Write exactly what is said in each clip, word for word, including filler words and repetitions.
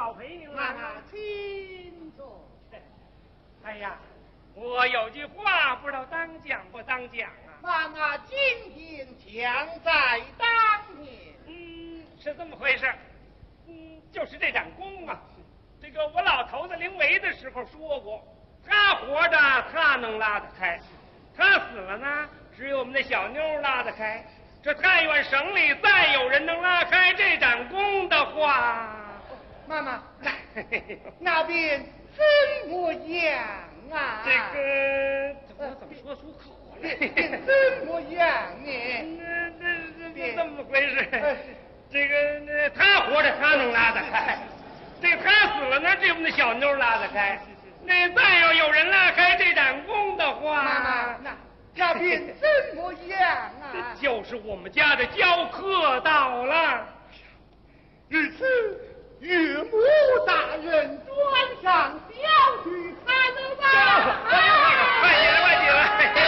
老陪您了。 妈妈，请坐。 哎呀，我有句话不知道当讲不当讲啊。 妈妈，今天将在当面。 嗯，是这么回事。嗯，就是这展功啊，这个我老头子临危的时候说过，他活着他能拉得开，他死了呢，只有我们那小妞拉得开。这太原省里再有人能拉开这展功的话， 妈妈，那边怎么样啊？ 这个我怎么说出口来？ 怎么样呢？ 这这这这么回事？这个他活着他能拉得开，这个他死了呢，只有我们那小妞拉得开。那再要有人拉开这展功的话， 妈妈，那那边怎么样啊？ 就是我们家的教课到了。 日此岳母大人端上小婿看了吧？ 快起来，快起来！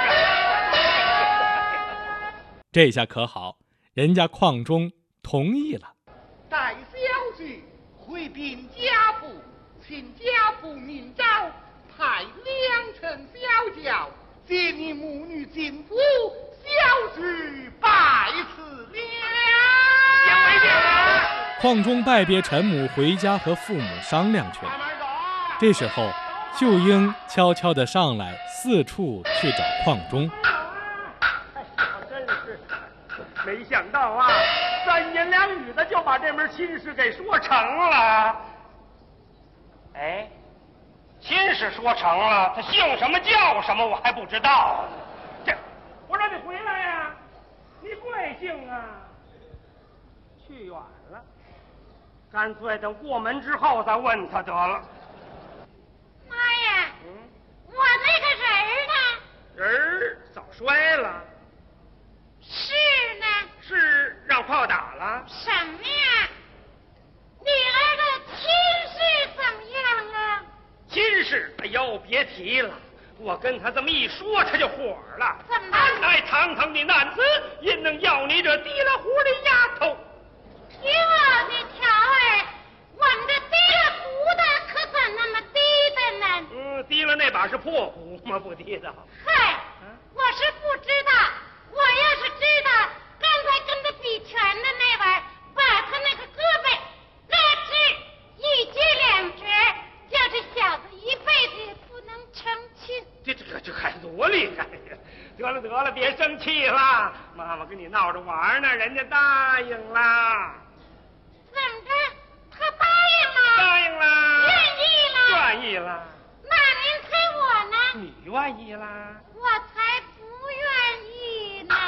这下可好，人家邝中同意了。 待小婿回禀家父，请家父明诏，派两乘小轿接你母女进府，小婿拜辞了。 先回见了。 邝中拜别陈母，回家和父母商量去了。这时候，秀英悄悄地上来，四处去找邝中。 真是没想到啊，三言两语的就把这门亲事给说成了。哎，亲事说成了，他姓什么叫什么我还不知道。这，我让你回来呀，你贵姓啊？去远了，干脆等过门之后再问他得了。 妈呀， 嗯， 我那个人儿呢？ 人儿早摔了。 是呢？ 是让炮打了？ 什么呀？你儿的亲事怎么样啊？ 亲事，哎呦，别提了，我跟他这么一说，他就火了。 怎么？ 哎，堂堂的男子，因能要你这提了壶的丫头。 哟，你瞧儿，我们这提了壶的可怎那么低的呢？ 嗯，提了那把是破壶吗？不提的。 嗨，我是不知道。我要是知道，刚才跟他比拳的那玩意儿，把他那个胳膊拉直一截两折，叫这小子一辈子也不能成亲。 这这这还多厉害呀！得了得了，别生气了，妈妈跟你闹着玩呢，人家答应了。 怎么着？他答应了？ 答应了。 愿意了？ 愿意了。 那您猜我呢？ 你愿意啦？ 我才不愿意呢。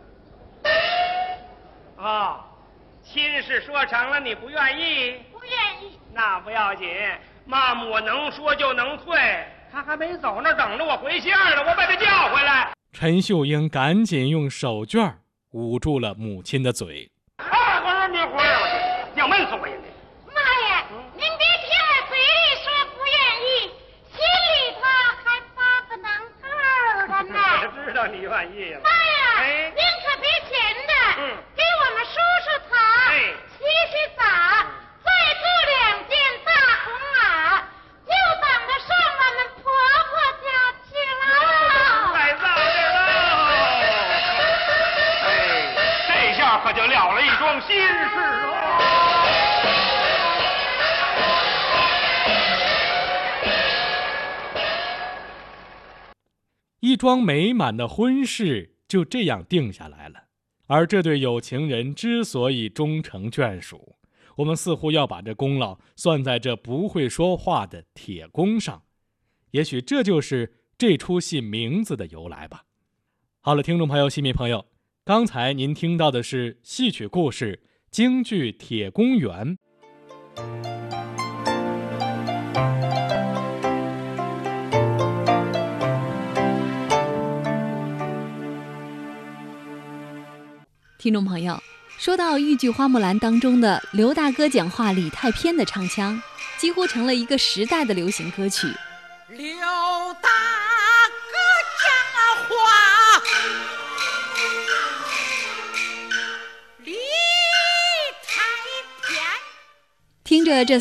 哦，亲事说成了，你不愿意？ 不愿意。 那不要紧，妈妈我能说就能退。他还没走那等着我回信呢，我把他叫回来。 陈秀英赶紧用手绢捂住了母亲的嘴。 啊，我说你回来，我要闷死我也得。 妈呀，嗯、您别听我嘴里说不愿意，心里头还发个能头的呢。 我知道你愿意了。 妈呀， 哎， 您可别闲的， 嗯， 给我们梳梳头， 哎， 洗洗澡，再做两件大红袄，就等着上我们婆婆家去了。 太早了。哎，这下可就了了一桩心事了。 一桩美满的婚事就这样定下来了。而这对有情人之所以终成眷属，我们似乎要把这功劳算在这不会说话的铁公上。也许这就是这出戏名字的由来吧。好了，听众朋友、戏迷朋友，刚才您听到的是戏曲故事京剧《铁公园》。 听众朋友，说到豫剧《花木兰》当中的刘大哥讲话李太偏的唱腔，几乎成了一个时代的流行歌曲。 刘大哥讲话李太偏， 听着这